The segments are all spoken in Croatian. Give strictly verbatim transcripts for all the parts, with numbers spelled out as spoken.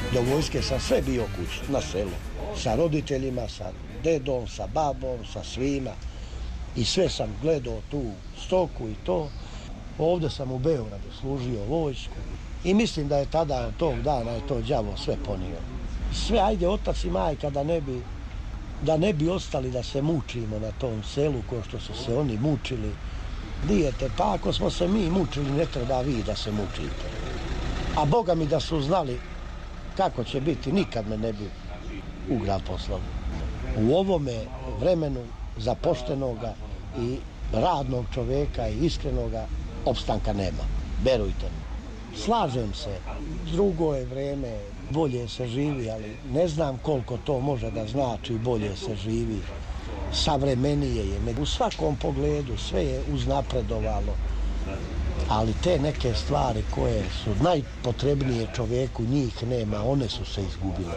Do vojske sam sve bio kući, na selu. Sa roditeljima, sa dedom, sa babom, sa svima. I sve sam gledao tu stoku i to. Ovdje sam u Beogradu služio vojsku. I mislim da je tada, od tog dana, je to đavo sve ponio. Sve, ajde, otac i majka da ne bi, da ne bi ostali da se mučimo na tom selu, ko što su se oni mučili. Dijete, pa ako smo se mi mučili, ne treba vi da se mučite. A Boga mi da su znali kako će biti, nikad me ne bi u grad poslali. U ovome vremenu za poštenoga i radnog čoveka i iskrenoga opstanka nema. Verujte mi. Slažem se, drugo je vreme, bolje se živi, ali ne znam koliko to može da znači bolje se živi. Savremenije je, u svakom pogledu sve je uznapredovalo, ali te neke stvari koje su najpotrebnije čoveku, njih nema, one su se izgubile.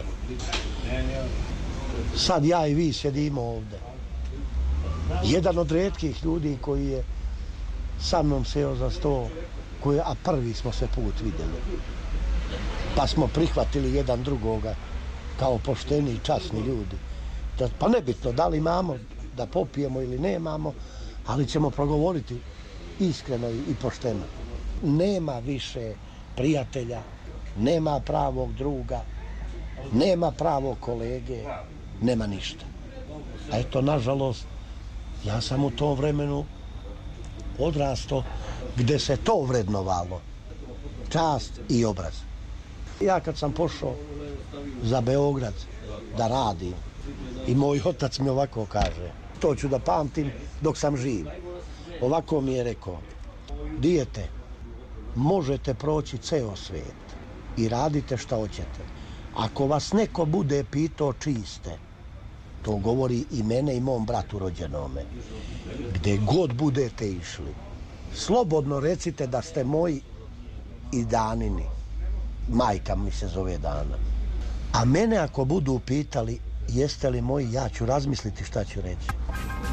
Sad ja i vi sjedimo ovde. Jedan od retkih ljudi koji je sa mnom seo za sto, koji, a prvi smo se put vidjeli. Pa smo prihvatili jedan drugoga kao pošteni i časni ljudi. Da, pa nebitno da li imamo da popijemo ili nemamo, ali ćemo progovoriti iskreno i pošteno. Nema više prijatelja, nema pravog druga, nema pravog kolege, nema ništa. A eto, nažalost, ja sam u tom vremenu odrasto gde se to vrednovalo, čast i obraz. Ja kad sam pošao za Beograd da radim, i moj otac mi ovako kaže, to ću da pamtim dok sam živ. Ovako mi je rekao, dijete, možete proći ceo svijet i radite šta hoćete. Ako vas neko bude pitao čiji ste, to govori i mene i mom bratu rođenome, gde god budete išli, slobodno recite da ste moji i Danini. Majka mi se zove Dana. A mene ako budu pitali jeste li moji, ja ću razmisliti šta ću reći.